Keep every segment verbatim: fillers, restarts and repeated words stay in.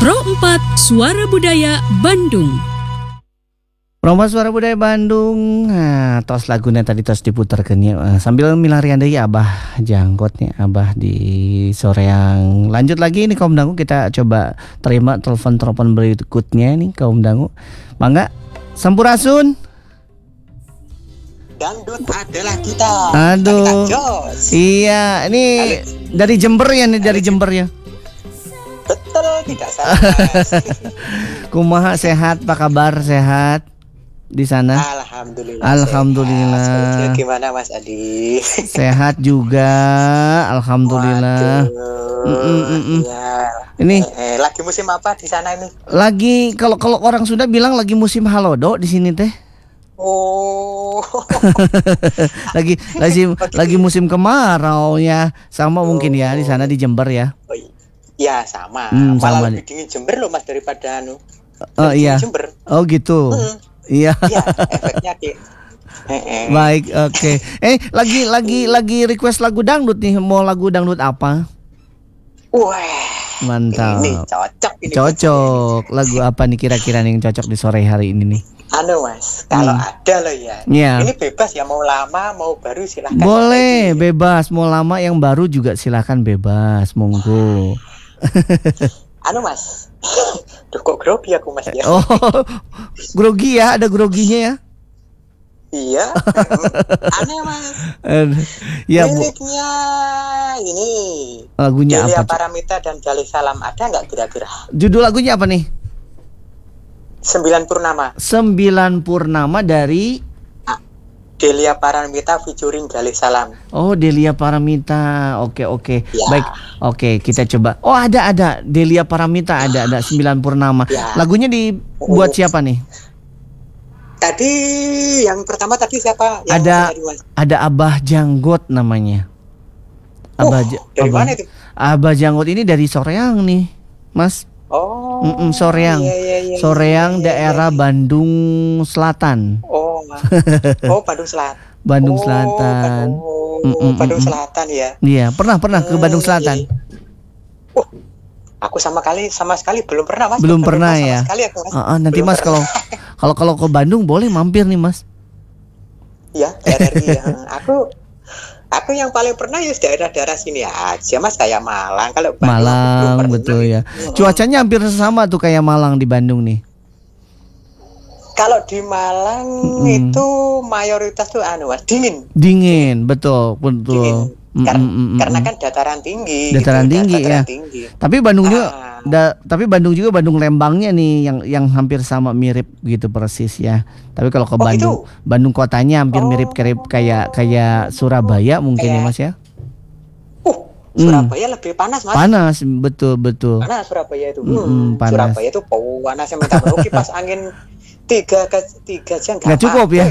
Pro empat Suara Budaya Bandung. Pro empat Suara Budaya Bandung. Nah, tos lagunya tadi tos diputarkeun ya. Sambil milarian deui Abah Janggotnya, Abah di sore yang lanjut lagi ini kaum dangu, kita coba terima telepon-telepon berikutnya nih kaum dangu. Mangga Sampurasun. Dangdut adalah kita. Aduh. Iya, ini Halo. Dari Jember ya nih, dari Jember ya. Betul, tidak salah. Kumaha, sehat, apa kabar, sehat di sana? Alhamdulillah. Alhamdulillah. Sehat. Gimana Mas Adi? Sehat juga, alhamdulillah. Mm, mm, mm, mm. Ya. Ini eh, lagi musim apa di sana ini? Lagi kalau kalau orang Sunda bilang lagi musim halodo di sini teh. Oh. lagi lagi lagi musim kemarau ya, sama oh. Mungkin ya di sana di Jember ya. Oh, ya sama. Hmm, Malah sama lebih dingin Jember loh Mas daripada anu. Oh iya. Jember. Oh gitu. Hmm. Iya. Iya, efeknya kayak. Baik, oke. Okay. Eh, lagi lagi lagi request lagu dangdut nih. Mau lagu dangdut apa? Wah. Mantap. Ini cocok ini. Cocok. Lagu apa nih kira-kira yang cocok di sore hari ini nih? Anu Mas, kalau hmm. ada loh ya. Yeah. Ini bebas ya, mau lama mau baru silahkan. Boleh, bebas. Mau lama yang baru juga silahkan bebas, monggo. Anu Mas. Duh kok grogi aku Mas ya. Oh. Grogi ya, ada groginya ya. Iya. Aneh Mas. Ya, miliknya ini. Lagunya Delia apa? Paramita dan Gali Salam, ada nggak kira-kira? Judul lagunya apa nih? Sembilan Purnama. Sembilan Purnama dari Delia Paramita featuring Gali Salam. Oh, Delia Paramita. Oke, oke. Ya. Baik. Oke, kita coba. Oh, ada ada Delia Paramita, ada ada Sembilan Purnama. Ya. Lagunya dibuat oh. siapa nih? Tadi yang pertama tadi siapa? Yang ada ada Abah Janggot namanya. Abah, oh, dari Abah, mana itu? Abah Janggot ini dari Soreang nih, Mas. Oh. Mm-mm, Soreang. Iya, iya, iya, Soreang iya, iya, daerah iya. Bandung Selatan. Oh. Oh, Bandung Selatan. Bandung Selatan. Oh, mm-mm, Bandung Selatan ya. Iya, pernah pernah ke Bandung Selatan. Iya, iya. Oh. Aku sama kali sama sekali belum pernah Mas. Belum pernah sama ya. Sekali aku, Mas. Uh, uh, nanti belum Mas kalau kalau kalau ke Bandung boleh mampir nih Mas. Iya, R R I ya. Aku aku yang paling pernah ya daerah-daerah sini aja Mas, kayak Malang. Kalau Bandung Malang betul ya. Cuacanya hampir sama tuh kayak Malang di Bandung nih. Kalau di Malang mm. itu mayoritas tuh anu Mas, dingin. Dingin, betul, betul. Dingin. Kar- mm, mm, karena kan dataran tinggi. Dataran gitu, tinggi dataran ya. Tinggi. Tapi Bandung juga, ah. da, tapi Bandung juga Bandung Lembangnya nih yang yang hampir sama mirip gitu persis ya. Tapi kalau ke oh, Bandung, gitu? Bandung kotanya hampir oh. mirip kayak kayak kayak Surabaya mungkin kayak, ya Mas ya. Uh, Surabaya hmm. lebih panas Mas. Panas, betul betul. Panas Surabaya itu. Hmm, hmm, panas. Surabaya itu panas yang minta perlu kipas angin tiga ke tiga jam nggak cukup ya.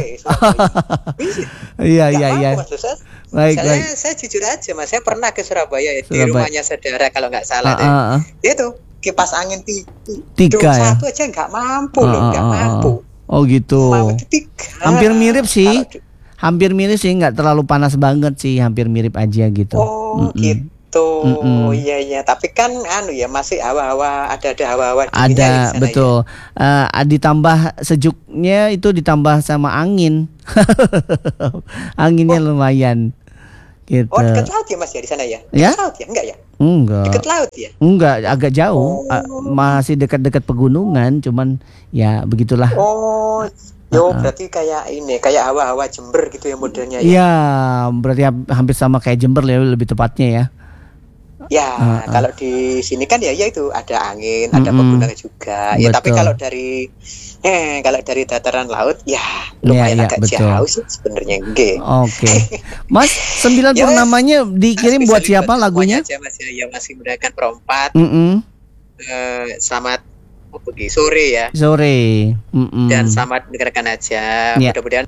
Iya iya iya. Baik, saya, baik. saya jujur aja Mas, saya pernah ke Surabaya, ya, Surabaya. Di rumahnya saudara kalau nggak salah. Uh, uh, uh. Itu kipas angin tiga, tiga ya? Satu aja nggak mampu uh, loh, nggak uh, uh, mampu. Oh gitu. Tiga. Hampir mirip sih. Kalau, hampir mirip sih, nggak terlalu panas banget sih, hampir mirip aja gitu. Oh mm-mm. gitu. Mm-mm. Iya iya, tapi kan anu ya masih hawa-hawa, ada ada hawa-hawa ada betul ya. uh, ditambah sejuknya itu ditambah sama angin. Anginnya oh. lumayan gitu. Oh, dekat laut ya Mas ya di sana ya? Dekat ya? laut ya? Enggak ya? Enggak. Dekat laut ya? Enggak, agak jauh. Oh. uh, masih dekat-dekat pegunungan, cuman ya begitulah. Oh. Yo, uh-uh. berarti kayak ini, kayak hawa-hawa Jember gitu ya modelnya ya? Iya, berarti hampir sama kayak Jember ya, lebih tepatnya ya. Ya, uh, uh. kalau di sini kan ya, ya itu ada angin, ada mm-hmm. pegunungan juga. Ya, betul. Tapi kalau dari eh kalau dari dataran laut, ya lumayan ya, ya, agak betul. Jauh sih sebenarnya. Oke. Okay. Mas, Sembilan ya, Purnamanya dikirim buat siapa lagunya? Aja, Mas, ya, masih menggunakan perempat. Mm-hmm. Uh, selamat pagi sore ya. Sore. Mm-hmm. Dan selamat mendengarkan aja. Ya. Mudah-mudahan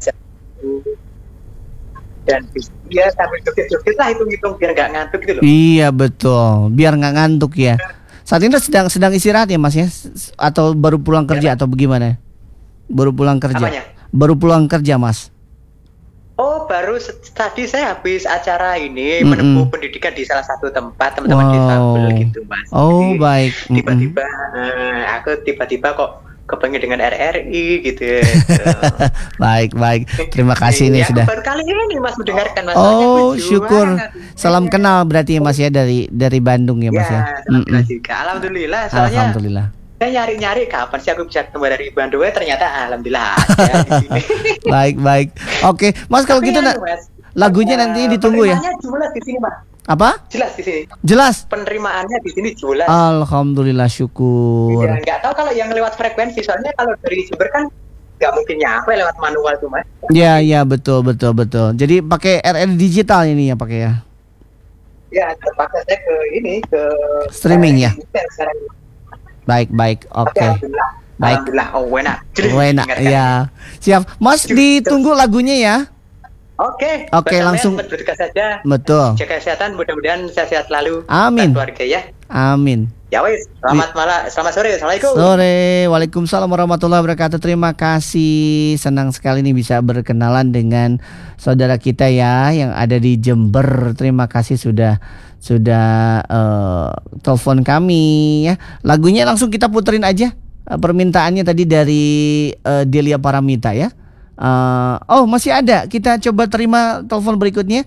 dan dia sambil joget-joget lah, hitung-hitung biar nggak ngantuk gitu loh. Iya betul, biar nggak ngantuk ya. Saat ini sedang sedang istirahat ya Mas ya, atau baru pulang kerja ya, atau bagaimana? Baru pulang kerja. Apanya? Baru pulang kerja Mas. Oh, baru tadi saya habis acara ini Mm-mm. menempuh pendidikan di salah satu tempat teman-teman Wow. difabel gitu, Mas. Oh, Jadi, baik. Mm-mm. tiba-tiba eh, aku tiba-tiba kok kepengen dengan R R I gitu. Baik, baik. Terima kasih nih Iya, sudah. baru kali ini Mas mendengarkan Mas. Soalnya aku Oh, juara. syukur. Salam kenal berarti ya Mas ya dari dari Bandung ya Mas ya. Ya, salam Mm-mm. kenal juga. Alhamdulillah. Soalnya Alhamdulillah. saya nyari-nyari kapan sih aku bisa kembali dari Bandung, eh, ternyata alhamdulillah ada di sini. Baik, baik. Oke, Mas kalau Tapi gitu anu, na- Mas, lagunya eh, nanti ditunggu ya. penerimaannya jelas di sini, Mas. Apa? Jelas di sini. Jelas. Penerimaannya di sini jelas. Alhamdulillah, syukur. Ya, nggak tahu kalau yang lewat frekuensi, soalnya kalau dari Jember kan nggak mungkin nyampe lewat manual tuh, Mas. Ya, ya, betul, betul, betul. Jadi pakai R R digital ini ya pakai ya. Ya, terpaksa saya ke ini ke Streaming ya? eh, sekarang. Baik, baik. Tapi Oke. alhamdulillah. Baik. Alhamdulillah. Oh, enak. Enak Ingatkan. ya. Siap. Mas ditunggu lagunya ya. Oke. Oke, Buat langsung. sampean berdekat saja. Betul. Jaga kesehatan, mudah-mudahan sehat selalu. Amin. Dan keluarga ya. Amin. Ya wis, selamat malam, selamat sore. Assalamualaikum. Sore, Waalaikumsalam warahmatullahi wabarakatuh. Terima kasih, senang sekali nih bisa berkenalan dengan saudara kita ya yang ada di Jember. Terima kasih sudah sudah uh, telepon kami ya. Lagunya langsung kita puterin aja. Uh, permintaannya tadi dari uh, Delia Paramita ya. Uh, oh masih ada. Kita coba terima telepon berikutnya.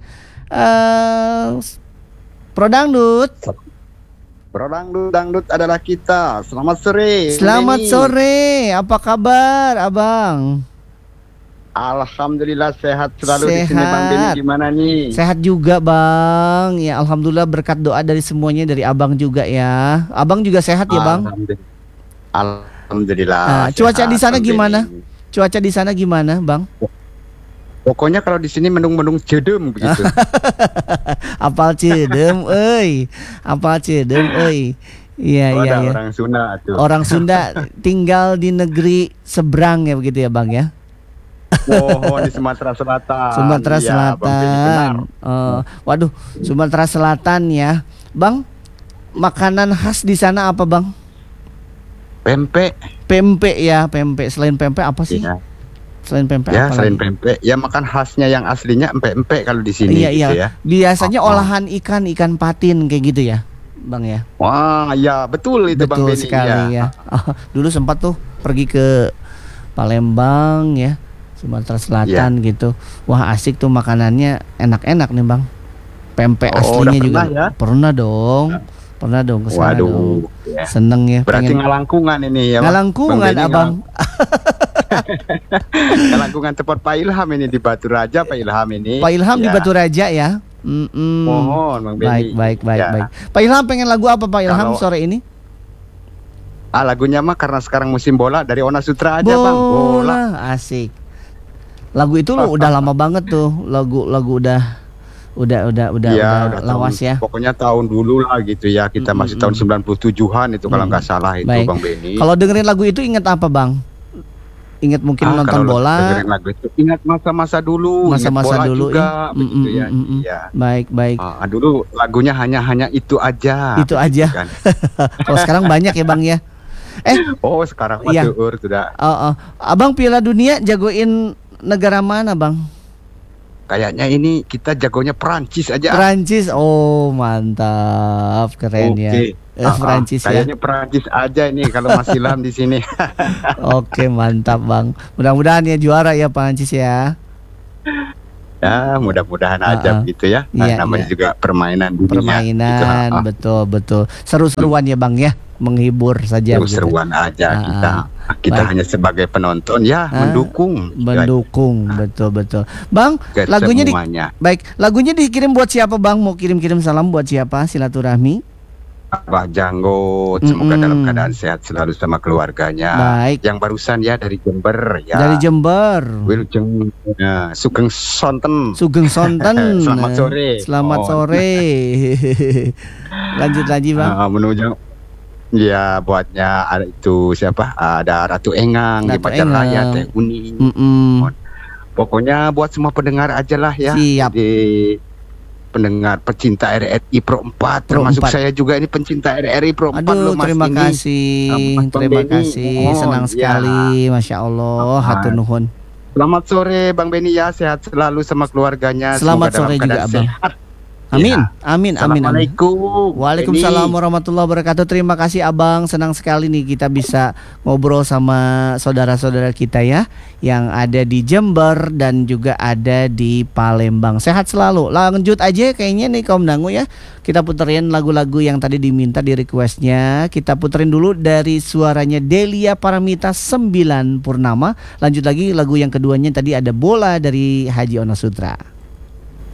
Uh, Pro Dangdut. Bro Dangdut, Dangdut adalah kita. Selamat sore. Selamat Neni. sore, apa kabar abang? Alhamdulillah sehat selalu di sini. Sehat. Bang Beni gimana nih? Sehat juga bang, ya alhamdulillah berkat doa dari semuanya dari abang juga ya. Abang juga sehat ya bang? Alhamdulillah. Alhamdulillah. Nah, cuaca sehat, di sana Bang gimana? Beni. Cuaca di sana gimana bang? Pokoknya kalau di sini mendung-mendung jedem begitu. Apal cedem, euy. Apal cedem, euy. Iya Oh, iya ada iya. orang Sunda tuh. Orang Sunda tinggal di negeri seberang ya begitu ya bang ya? Oh, di Sumatera Selatan. Sumatera Iya, Bang Beni, benar. Selatan. Eh, waduh, Sumatera Selatan ya, bang. Makanan khas di sana apa bang? Pempek. Pempek ya, pempek. Selain pempek apa sih? Iya. Selain pempek Ya, apa selain lagi? pempek, ya makan khasnya yang aslinya empek-empek kalau di sini Iya iya. gitu ya. Biasanya Oh, oh. olahan ikan, ikan patin kayak gitu ya, bang ya. Wah, ya betul itu Bang Betul Beni. sekali ya. Oh, dulu sempat tuh pergi ke Palembang ya, Sumatera Selatan gitu. Wah asik tuh makanannya, enak-enak nih bang. Pempek Oh, aslinya udah juga. pernah ya? Pernah dong. Pernah dong kesana dong. Waduh, ya. Seneng ya. Berarti pengen- ngalangkungan ini ya. Bang? Ngalangkungan Bang Beni abang. Ngalangkungan tempat Pak Ilham ini di Batu Raja, Pak Ilham ini. Pak Ilham di Ya. Batu Raja ya. Mm-mm. Mohon Bang Beni. Baik, baik, baik, Ya. baik. Pak Ilham pengen lagu apa Pak Ilham Kalau- sore ini? Ah, lagunya mah karena sekarang musim bola dari Ona Sutra aja Bang. Bola. Bola, asik. Lagu itu lo udah lama banget tuh. Lagu-lagu udah udah udah udah Iya, udah udah lawas tahun, ya. Pokoknya tahun dulu lah gitu ya. Kita masih Mm-mm. tahun sembilan puluh tujuhan itu kalau Mm. nggak salah itu Baik. Bang Beni. Kalau dengerin lagu itu inget apa bang? Ingat mungkin Ah, nonton kalau bola. dengerin lagu itu ingat masa-masa dulu, ingat Masa-masa bola dulu juga ya. begitu Mm, ya. mm, mm, mm. Iya. Baik baik. Ah, dulu lagunya hanya hanya itu aja. Itu begitu aja. kan. Kalau sekarang banyak ya bang ya. Eh, Oh, sekarang mah Iya. deur sudah. oh, oh. Abang Piala Dunia jagoin negara mana bang? Kayaknya ini kita jagonya Perancis aja. Perancis. Oh mantap, keren ya. Oke. Eh, Ah, ah, Perancis ya. Kayaknya Perancis aja ini kalau Mas Ilham di sini. Oke mantap bang. Mudah-mudahan ya juara ya Perancis ya. Ya, mudah-mudahan Ah, aja ah. gitu ya. Nah, Iya, namanya iya. juga permainan dunia. Permainan gitu. Ah, ah. betul betul. Seru-seruan ya bang ya. Menghibur saja. begitu. Seru-seruan aja Ah, kita. Kita baik. hanya sebagai penonton ya, Ah, mendukung. Mendukung betul betul. Bang, Ke lagunya di semuanya. baik. Lagunya dikirim buat siapa bang? Mau kirim-kirim salam buat siapa? Silaturahmi. Abah Janggot, semoga Mm-mm. dalam keadaan sehat selalu sama keluarganya. Baik. Yang barusan ya dari Jember ya. Dari Jember. Wilujeng ya, Sugeng Sonten. Sugeng Sonten. Selamat sore. Selamat Oh. sore. Lanjut lagi bang. Ah, menuju ya buatnya ada itu siapa? Ada Ratu Engang di Ratu Pacar Raya, Engang. Teh Uni. Mm-mm. Pokoknya buat semua pendengar aja lah ya. Siap. Jadi pendengar pecinta R R I Pro empat Pro termasuk empat. saya juga ini pencinta R R I Pro empat Aduh, loh Mas terima ini. kasih, Mas Bang terima Beni. kasih, Mohon, senang ya. sekali, masya Allah, Ah. hatur nuhun. Selamat sore Bang Beni ya, sehat selalu sama keluarganya. Selamat Semoga sore dalam juga keadaan Abang. sehat. Amin, Ya. amin, amin, amin. Assalamualaikum. Waalaikumsalam Beni. warahmatullahi wabarakatuh. Terima kasih Abang, senang sekali nih kita bisa ngobrol sama saudara-saudara kita ya, yang ada di Jember dan juga ada di Palembang. Sehat selalu. Lanjut aja kayaknya nih kaum dangu ya. Kita puterin lagu-lagu yang tadi diminta di requestnya. Kita puterin dulu dari suaranya Delia Paramita Sembilan Purnama. Lanjut lagi lagu yang keduanya tadi ada Bola dari Haji Ono Sutra.